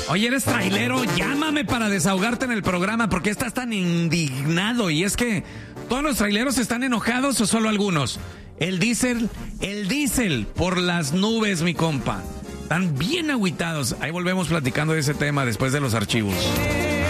Oye, eres trailero, llámame para desahogarte en el programa. ¿Por qué estás tan indignado? Y es que todos los traileros están enojados o solo algunos. El diésel por las nubes, mi compa. Están bien agüitados. Ahí volvemos platicando de ese tema después de los archivos.